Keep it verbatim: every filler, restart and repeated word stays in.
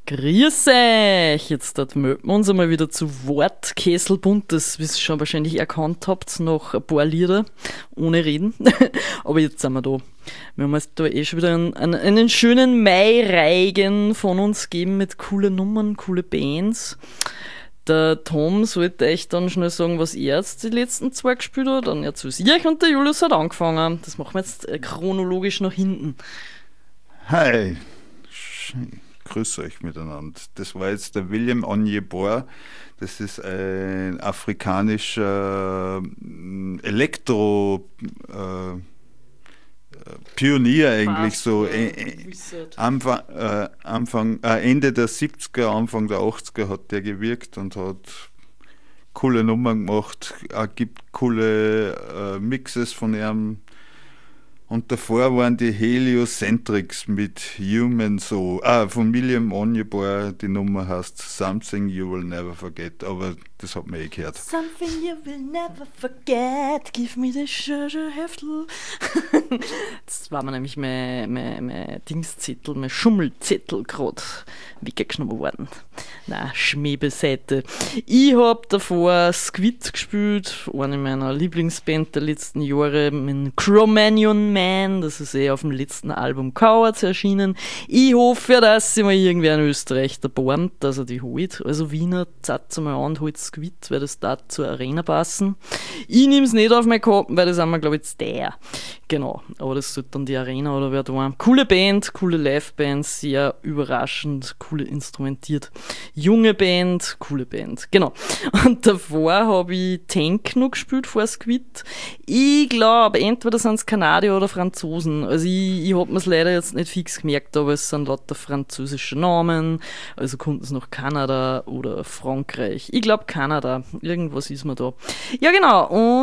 Grüß euch! Jetzt dort melden wir uns einmal wieder zu Wort. Kesselbunt, das, wie ihr schon wahrscheinlich erkannt habt, noch ein paar Lieder ohne Reden. Aber jetzt sind wir da. Wir haben jetzt da eh schon wieder einen, einen, einen schönen Mai-Reigen von uns gegeben mit coolen Nummern, coole Bands. Der Tom sollte euch dann schnell sagen, was er jetzt die letzten zwei gespielt hat. Dann erzähl's ich und der Julius hat angefangen. Das machen wir jetzt chronologisch nach hinten. Hi! Grüß euch miteinander. Das war jetzt der William Onyeabor. Das ist ein afrikanischer Elektro äh, Pionier eigentlich. Fast, so äh, äh, Anfang, äh, Anfang äh, Ende der siebziger, Anfang der achtziger hat der gewirkt und hat coole Nummern gemacht. Er gibt coole äh, Mixes von ihm. Und davor waren die Heliocentrics mit Human So. Ah, von William Onyeabor, die Nummer heißt Something You Will Never Forget, aber das hat man eh gehört. Something you will never forget, give me the treasure heftel. Das war mir nämlich mein, mein, mein Dingszettel, mein Schummelzettel gerade weggenommen worden. Nein, Schmäh beiseite. Ich hab davor Squid gespielt, eine meiner Lieblingsband der letzten Jahre, mit Cro-Magnon Man, das ist eh auf dem letzten Album Cowards erschienen. Ich hoffe, dass sich mal irgendwer in Österreich da bornt, dass er die holt. Also Wiener, zatz mal an, holt Squid, weil das da zur Arena passen. Ich nehm's nicht auf meine Karten, weil das haben wir, glaube ich, jetzt der. Genau, aber das sollte dann die Arena oder wer da war. Coole Band, coole Liveband, sehr überraschend, coole instrumentiert. Junge Band, coole Band, genau. Und davor habe ich Tank noch gespielt vor Squid. Ich glaube, entweder sind es Kanadier oder Franzosen. Also ich, ich habe mir es leider jetzt nicht fix gemerkt, aber es sind lauter französische Namen. Also kommt es nach Kanada oder Frankreich. Ich glaube Kanada, irgendwas ist mir da. Ja genau, und